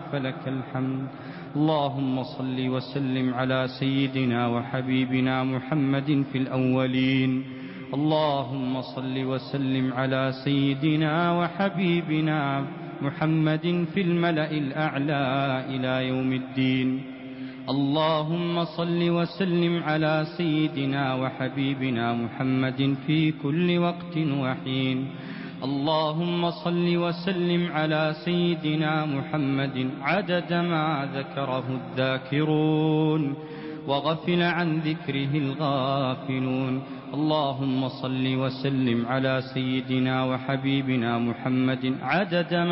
فلك الحمد. اللهم صل وسلم على سيدنا وحبيبنا محمد في الأولين. اللهم صل وسلم على سيدنا وحبيبنا محمد في الملأ الأعلى إلى يوم الدين. اللهم صل وسلم على سيدنا وحبيبنا محمد في كل وقت وحين. اللهم صل وسلم على سيدنا محمد عدد ما ذكره الذاكرون وغفل عن ذكره الغافلون. اللهم صل وسلم على سيدنا وحبيبنا محمد عدد